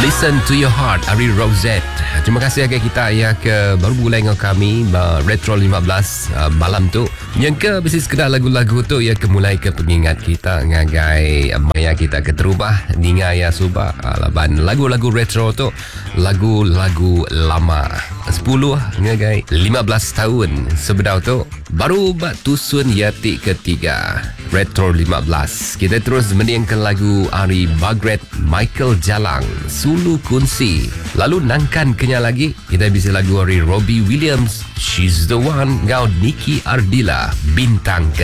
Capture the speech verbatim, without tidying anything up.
Listen to your heart, Ari Rosette. Terima kasih agak kita yang ke baru mulai dengan kami uh, Retro lima belas uh, malam tu. Yang ke mesti sekedar lagu-lagu tu yang ke mulai ke pengingat kita ngagai uh, maya kita ke terubah ninga ya subah uh, laban lagu-lagu retro tu lagu-lagu lama sepuluh ngagai lima belas tahun sebedau tu baru bak tusun yati ketiga Retro lima belas. Kita terus mendengarkan lagu Ari Bagret, Michael Jalang, Sulu Kunsi. Lalu nangkan kenya lagi kita bisa lagu Ari Robbie Williams, She's the One, ngau Niki Ardila, Bintang Ke